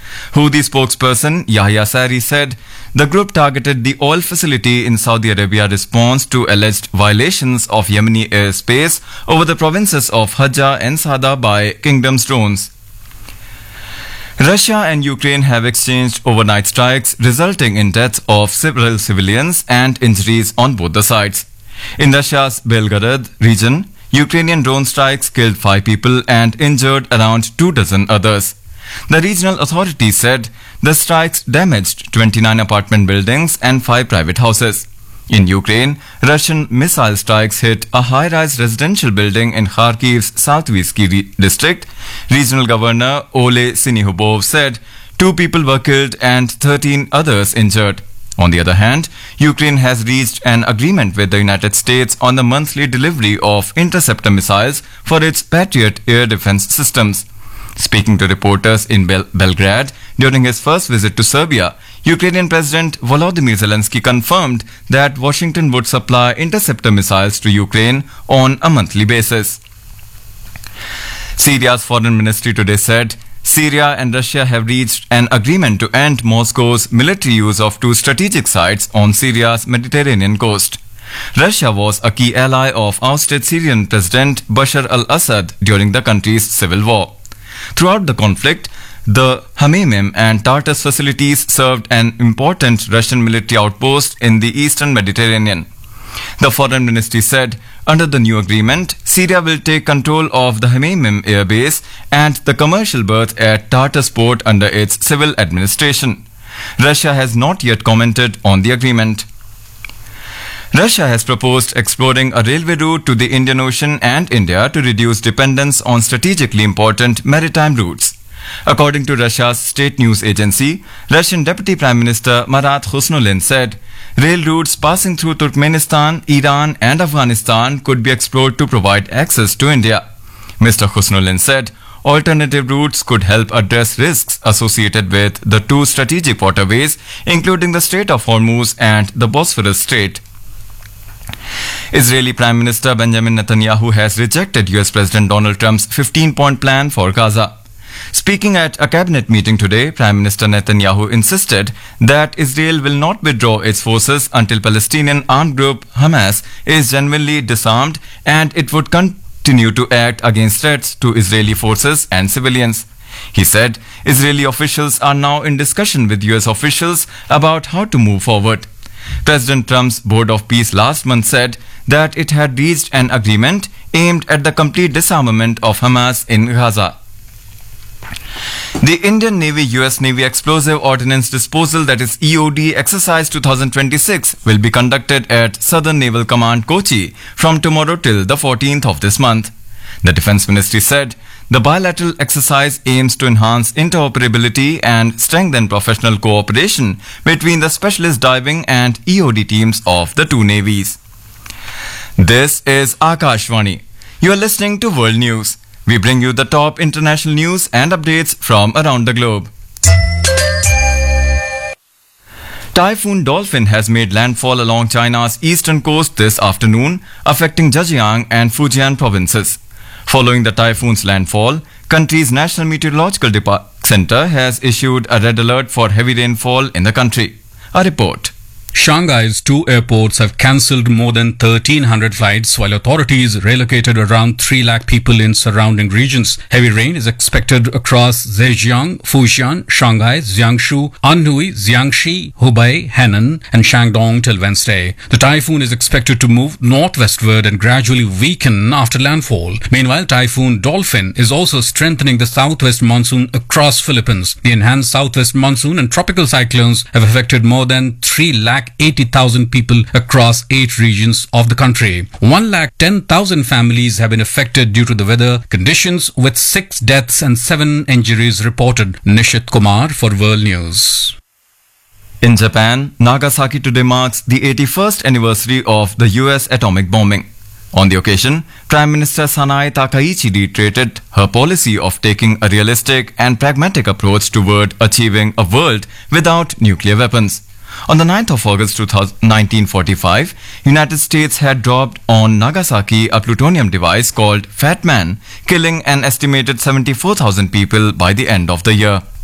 Houthi spokesperson Yahya Sari said the group targeted the oil facility in Saudi Arabia in response to alleged violations of Yemeni airspace over the provinces of Hajjah and Sada by kingdom's drones. Russia and Ukraine have exchanged overnight strikes, resulting in deaths of several civilians and injuries on both the sides. In Russia's Belgorod region, Ukrainian drone strikes killed 5 people and injured around 24 others. The regional authorities said the strikes damaged 29 apartment buildings and 5 private houses. In Ukraine, Russian missile strikes hit a high-rise residential building in Kharkiv's Southvisky district. Regional Governor Ole Sinihubov said 2 people were killed and 13 others injured. On the other hand, Ukraine has reached an agreement with the United States on the monthly delivery of interceptor missiles for its Patriot air defense systems. Speaking to reporters in Belgrade during his first visit to Serbia, Ukrainian President Volodymyr Zelensky confirmed that Washington would supply interceptor missiles to Ukraine on a monthly basis. Syria's foreign ministry today said Syria and Russia have reached an agreement to end Moscow's military use of 2 strategic sites on Syria's Mediterranean coast. Russia was a key ally of ousted Syrian President Bashar al-Assad during the country's civil war. Throughout the conflict, the Hamamim and Tartus facilities served an important Russian military outpost in the eastern Mediterranean. The foreign ministry said, under the new agreement, Syria will take control of the Hamamim air base and the commercial berth at Tartus port under its civil administration. Russia has not yet commented on the agreement. Russia has proposed exploring a railway route to the Indian Ocean and India to reduce dependence on strategically important maritime routes. According to Russia's state news agency, Russian Deputy Prime Minister Marat Khusnulin said rail routes passing through Turkmenistan, Iran and Afghanistan could be explored to provide access to India. Mr. Khusnulin said alternative routes could help address risks associated with the 2 strategic waterways, including the Strait of Hormuz and the Bosphorus Strait. Israeli Prime Minister Benjamin Netanyahu has rejected US President Donald Trump's 15-point plan for Gaza. Speaking at a cabinet meeting today, Prime Minister Netanyahu insisted that Israel will not withdraw its forces until Palestinian armed group Hamas is genuinely disarmed, and it would continue to act against threats to Israeli forces and civilians. He said Israeli officials are now in discussion with US officials about how to move forward. President Trump's Board of Peace last month said that it had reached an agreement aimed at the complete disarmament of Hamas in Gaza. The Indian Navy-US Navy Explosive Ordnance Disposal, that is EOD, Exercise 2026 will be conducted at Southern Naval Command Kochi from tomorrow till the 14th of this month. The Defense Ministry said the bilateral exercise aims to enhance interoperability and strengthen professional cooperation between the specialist diving and EOD teams of the 2 navies. This is Akashvani. You are listening to World News. We bring you the top international news and updates from around the globe. Typhoon Dolphin has made landfall along China's eastern coast this afternoon, affecting Zhejiang and Fujian provinces. Following the typhoon's landfall, country's National Meteorological Center has issued a red alert for heavy rainfall in the country. A report. Shanghai's 2 airports have cancelled more than 1,300 flights, while authorities relocated around 3 lakh people in surrounding regions. Heavy rain is expected across Zhejiang, Fujian, Shanghai, Jiangsu, Anhui, Jiangxi, Hubei, Henan, and Shandong till Wednesday. The typhoon is expected to move northwestward and gradually weaken after landfall. Meanwhile, Typhoon Dolphin is also strengthening the southwest monsoon across Philippines. The enhanced southwest monsoon and tropical cyclones have affected more than 3,80,000 people across 8 regions of the country. 1,10,000 families have been affected due to the weather conditions, with 6 deaths and 7 injuries reported. Nishit Kumar for World News. In Japan, Nagasaki today marks the 81st anniversary of the US atomic bombing. On the occasion, Prime Minister Sanae Takaichi reiterated her policy of taking a realistic and pragmatic approach toward achieving a world without nuclear weapons. On the 9th of August 1945, United States had dropped on Nagasaki a plutonium device called Fat Man, killing an estimated 74,000 people by the end of the year.